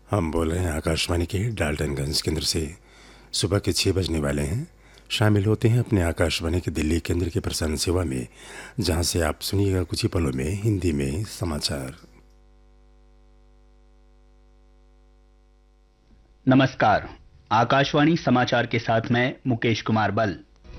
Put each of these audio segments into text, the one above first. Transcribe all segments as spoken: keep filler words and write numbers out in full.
हम बोल रहे हैं आकाशवाणी के डाल्टनगंज केंद्र से। सुबह के छः बजने वाले हैं। शामिल होते हैं अपने आकाशवाणी के दिल्ली केंद्र की प्रसारण सेवा में, जहां से आप सुनिएगा कुछ ही पलों में हिंदी में समाचार। नमस्कार, आकाशवाणी समाचार के साथ मैं मुकेश कुमार बल।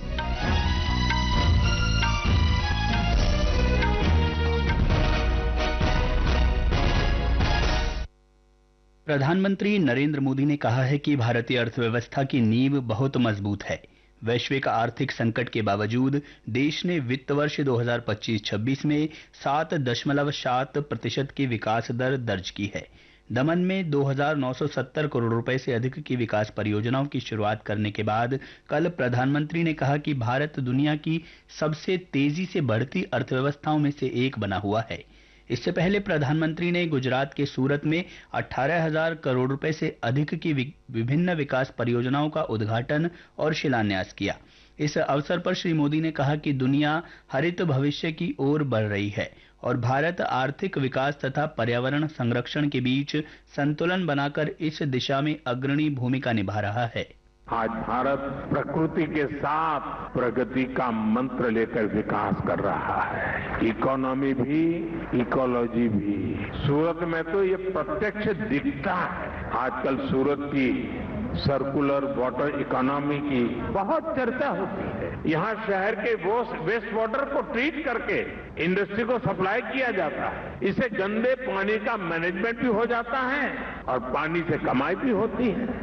प्रधानमंत्री नरेंद्र मोदी ने कहा है कि भारतीय अर्थव्यवस्था की नींव बहुत मजबूत है। वैश्विक आर्थिक संकट के बावजूद देश ने वित्त वर्ष दो हज़ार पच्चीस छब्बीस में सात दशमलव सात प्रतिशत की विकास दर दर्ज की है। दमन में दो हज़ार नौ सौ सत्तर करोड़ रुपए से अधिक की विकास परियोजनाओं की शुरुआत करने के बाद कल प्रधानमंत्री ने कहा कि भारत दुनिया की सबसे तेजी से बढ़ती अर्थव्यवस्थाओं में से एक बना हुआ है। इससे पहले प्रधानमंत्री ने गुजरात के सूरत में अठारह हज़ार करोड़ रुपए से अधिक की विभिन्न विकास परियोजनाओं का उद्घाटन और शिलान्यास किया। इस अवसर पर श्री मोदी ने कहा कि दुनिया हरित भविष्य की ओर बढ़ रही है और भारत आर्थिक विकास तथा पर्यावरण संरक्षण के बीच संतुलन बनाकर इस दिशा में अग्रणी भूमिका निभा रहा है। आज भारत प्रकृति के साथ प्रगति का मंत्र लेकर विकास कर रहा है। इकोनॉमी भी, इकोलॉजी भी। सूरत में तो ये प्रत्यक्ष दिखता है। आजकल सूरत की सर्कुलर वाटर इकोनॉमी की बहुत चर्चा होती है। यहाँ शहर के वेस्ट वाटर को ट्रीट करके इंडस्ट्री को सप्लाई किया जाता है। इससे गंदे पानी का मैनेजमेंट भी हो जाता है और पानी से कमाई भी होती है।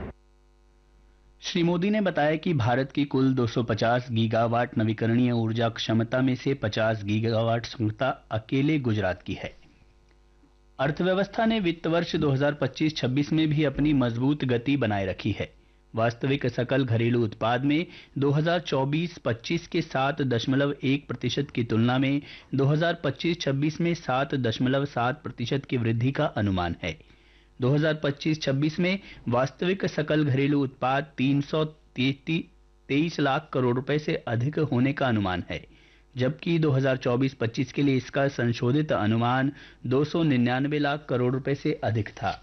श्री मोदी ने बताया कि भारत की कुल दो सौ पचास गीगावाट नवीकरणीय ऊर्जा क्षमता में से पचास गीगावाट क्षमता अकेले गुजरात की है। अर्थव्यवस्था ने वित्त वर्ष दो हज़ार पच्चीस छब्बीस में भी अपनी मजबूत गति बनाए रखी है। वास्तविक सकल घरेलू उत्पाद में दो हज़ार चौबीस पच्चीस के सात दशमलव एक प्रतिशत की तुलना में दो हज़ार पच्चीस छब्बीस में सात दशमलव सात प्रतिशत की वृद्धि का अनुमान है। दो हज़ार पच्चीस छब्बीस में वास्तविक सकल घरेलू उत्पाद तीन सौ तेईस लाख करोड़ रुपए से अधिक होने का अनुमान है, जबकि दो हज़ार चौबीस पच्चीस के लिए इसका संशोधित अनुमान दो सौ निन्यानवे लाख करोड़ रुपए से अधिक था।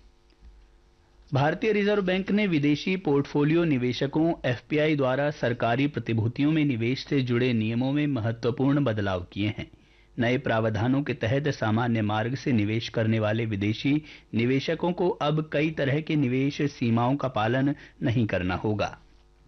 भारतीय रिजर्व बैंक ने विदेशी पोर्टफोलियो निवेशकों एफपीआई द्वारा सरकारी प्रतिभूतियों में निवेश से जुड़े नियमों में महत्वपूर्ण बदलाव किए हैं। नए प्रावधानों के तहत सामान्य मार्ग से निवेश करने वाले विदेशी निवेशकों को अब कई तरह के निवेश सीमाओं का पालन नहीं करना होगा।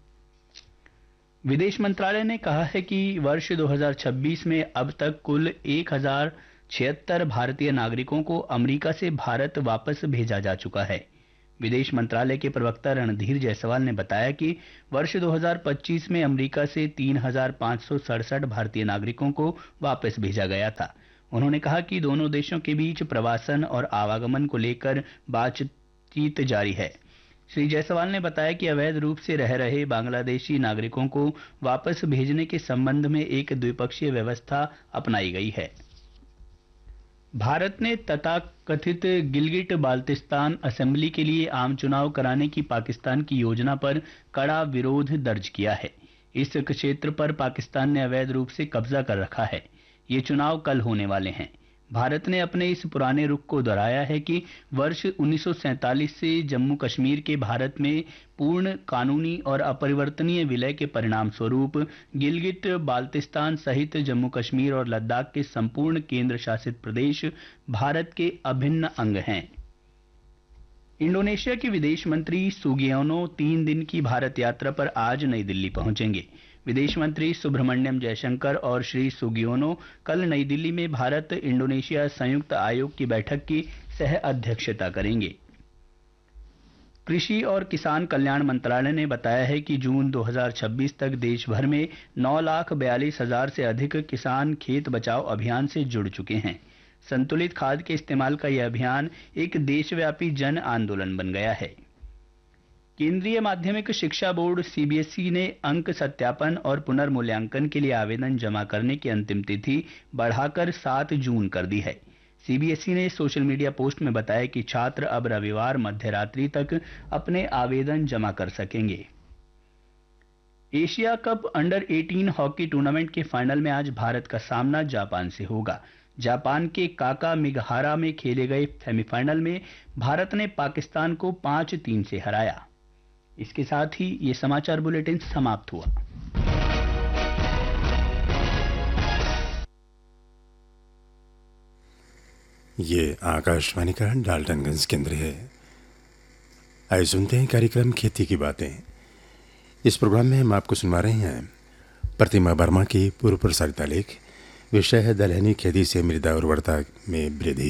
विदेश मंत्रालय ने कहा है कि वर्ष दो हज़ार छब्बीस में अब तक कुल एक हजार छिहत्तर भारतीय नागरिकों को अमेरिका से भारत वापस भेजा जा चुका है। विदेश मंत्रालय के प्रवक्ता रणधीर जायसवाल ने बताया कि वर्ष दो हज़ार पच्चीस में अमेरिका से तीन हज़ार पाँच सौ सड़सठ भारतीय नागरिकों को वापस भेजा गया था। उन्होंने कहा कि दोनों देशों के बीच प्रवासन और आवागमन को लेकर बातचीत जारी है। श्री जायसवाल ने बताया कि अवैध रूप से रह रहे बांग्लादेशी नागरिकों को वापस भेजने के संबंध में एक द्विपक्षीय व्यवस्था अपनाई गई है। भारत ने तथाकथित गिलगिट बाल्टिस्तान असेंबली के लिए आम चुनाव कराने की पाकिस्तान की योजना पर कड़ा विरोध दर्ज किया है। इस क्षेत्र पर पाकिस्तान ने अवैध रूप से कब्जा कर रखा है। ये चुनाव कल होने वाले हैं। भारत ने अपने इस पुराने रुख को दोहराया है कि वर्ष उन्नीस सौ सैंतालीस से जम्मू कश्मीर के भारत में पूर्ण कानूनी और अपरिवर्तनीय विलय के परिणाम स्वरूप गिलगिट बाल्टिस्तान सहित जम्मू कश्मीर और लद्दाख के संपूर्ण केंद्र शासित प्रदेश भारत के अभिन्न अंग हैं। इंडोनेशिया के विदेश मंत्री सुगियोनो तीन दिन की भारत यात्रा पर आज नई दिल्ली पहुंचेंगे। विदेश मंत्री सुब्रमण्यम जयशंकर और श्री सुगियोनो कल नई दिल्ली में भारत इंडोनेशिया संयुक्त आयोग की बैठक की सह अध्यक्षता करेंगे। कृषि और किसान कल्याण मंत्रालय ने बताया है कि जून दो हज़ार छब्बीस तक देश भर में नौ लाख बयालीस हजार से अधिक किसान खेत बचाओ अभियान से जुड़ चुके हैं। संतुलित खाद के इस्तेमाल का यह अभियान एक देशव्यापी जन आंदोलन बन गया है। केंद्रीय माध्यमिक शिक्षा बोर्ड सीबीएसई ने अंक सत्यापन और पुनर्मूल्यांकन के लिए आवेदन जमा करने की अंतिम तिथि बढ़ाकर सात जून कर दी है। सीबीएसई ने सोशल मीडिया पोस्ट में बताया कि छात्र अब रविवार मध्य रात्रि तक अपने आवेदन जमा कर सकेंगे। एशिया कप अंडर अठारह हॉकी टूर्नामेंट के फाइनल में आज भारत का सामना जापान से होगा। जापान के काकामिगहारा में खेले गए सेमीफाइनल में भारत ने पाकिस्तान को पांच तीन से हराया। इसके साथ ही ये समाचार बुलेटिन समाप्त हुआ। ये आकाशवाणी का डाल्टनगंज केंद्र है। आइए सुनते हैं कार्यक्रम खेती की बातें। इस प्रोग्राम में हम आपको सुनवा रहे हैं प्रतिमा वर्मा की पूर्व प्रसारित लेख। विषय है दलहनी खेती से मृदा उर्वरता में वृद्धि।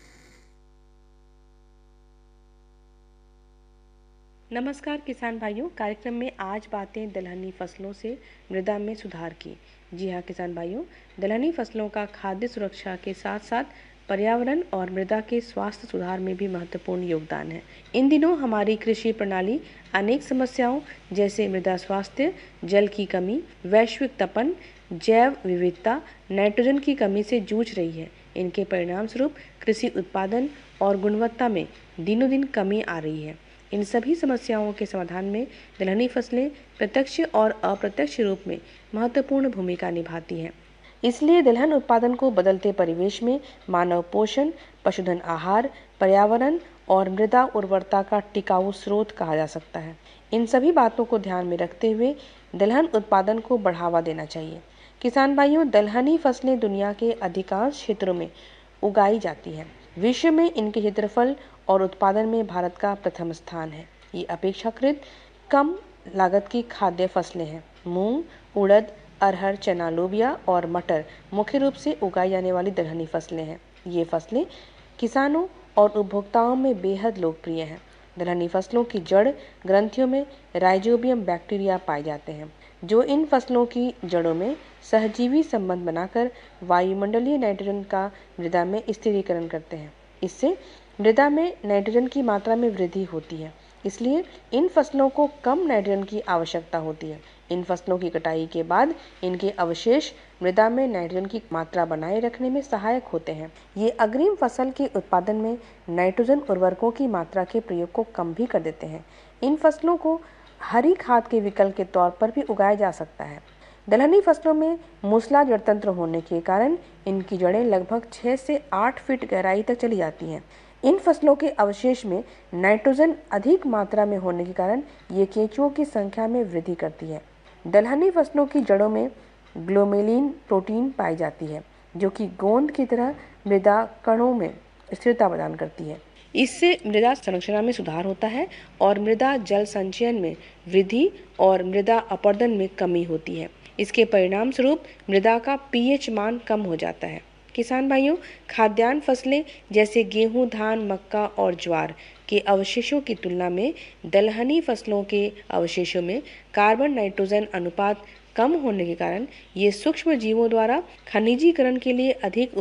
नमस्कार किसान भाइयों, कार्यक्रम में आज बातें दलहनी फसलों से मृदा में सुधार की। जी हाँ किसान भाइयों, दलहनी फसलों का खाद्य सुरक्षा के साथ साथ पर्यावरण और मृदा के स्वास्थ्य सुधार में भी महत्वपूर्ण योगदान है। इन दिनों हमारी कृषि प्रणाली अनेक समस्याओं जैसे मृदा स्वास्थ्य, जल की कमी, वैश्विक तपन, जैव विविधता, नाइट्रोजन की कमी से जूझ रही है। इनके परिणाम स्वरूप कृषि उत्पादन और गुणवत्ता में दिनों दिन कमी आ रही है। इन सभी समस्याओं के समाधान में दलहनी फसलें प्रत्यक्ष और अप्रत्यक्ष रूप में महत्वपूर्ण भूमिका निभाती हैं। इसलिए दलहन उत्पादन को बदलते परिवेश में मानव पोषण, पशुधन आहार, पर्यावरण और मृदा उर्वरता का टिकाऊ स्रोत कहा जा सकता है। इन सभी बातों को ध्यान में रखते हुए दलहन उत्पादन को बढ़ावा देना चाहिए। किसान भाइयों, दलहनी फसलें दुनिया के अधिकांश क्षेत्रों में उगाई जाती हैं। विश्व में इनके क्षेत्रफल और उत्पादन में भारत का प्रथम स्थान है। ये अपेक्षाकृत कम लागत की खाद्य फसलें हैं। मूंग, उड़द, अरहर, चना, लोबिया और मटर मुख्य रूप से उगाई जाने वाली दलहनी फसलें हैं। ये फसलें किसानों और उपभोक्ताओं में बेहद लोकप्रिय हैं। दलहनी फसलों की जड़ ग्रंथियों में राइजोबियम बैक्टीरिया पाए जाते हैं, जो इन फसलों की जड़ों में सहजीवी संबंध बनाकर वायुमंडलीय नाइट्रोजन का मृदा में स्थिरीकरण करते हैं। इससे मृदा में नाइट्रोजन की मात्रा में वृद्धि होती है। इसलिए इन फसलों को कम नाइट्रोजन की आवश्यकता होती है। इन फसलों की कटाई के बाद इनके अवशेष मृदा में नाइट्रोजन की मात्रा बनाए रखने में सहायक होते हैं। ये अग्रिम फसल के उत्पादन में नाइट्रोजन उर्वरकों की मात्रा के प्रयोग को कम भी कर देते हैं। इन फसलों को हरी खाद के विकल्प के तौर पर भी उगाया जा सकता है। दलहनी फसलों में मूसला जड़ तंत्र होने के कारण इनकी जड़ें लगभग छह से आठ फीट गहराई तक चली जाती हैं। इन फसलों के अवशेष में नाइट्रोजन अधिक मात्रा में होने के कारण ये केंचुओं की संख्या में वृद्धि करती है। दलहनी फसलों की जड़ों में ग्लोमेलिन प्रोटीन पाई जाती है, जो कि गोंद की तरह मृदा कणों में स्थिरता प्रदान करती है। इससे मृदा संरचना में सुधार होता है और मृदा जल संचयन में वृद्धि और मृदा अपरदन में कमी होती है। इसके परिणाम स्वरूप मृदा का पीएच मान कम हो जाता है। किसान भाइयों, खाद्यान्न फसलें जैसे गेहूं, धान, मक्का और ज्वार के अवशेषों की तुलना में दलहनी फसलों के अवशेषों में कार्बन नाइट्रोजन अनुपात कम होने के कारण ये सूक्ष्म जीवों द्वारा खनिजीकरण के लिए अधिक